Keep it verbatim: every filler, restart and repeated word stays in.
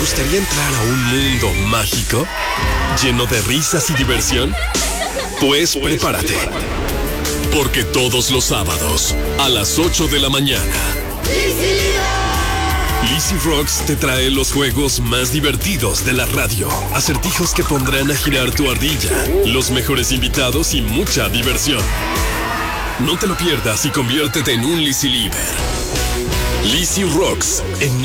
gustaría entrar a un mundo mágico? ¿Lleno de risas y diversión? Pues prepárate. Porque todos los sábados, a las ocho de la mañana, Lizzy Rocks te trae los juegos más divertidos de la radio. Acertijos que pondrán a girar tu ardilla, los mejores invitados y mucha diversión. No te lo pierdas y conviértete en un Lizzy Lieber. Lizzy Rocks en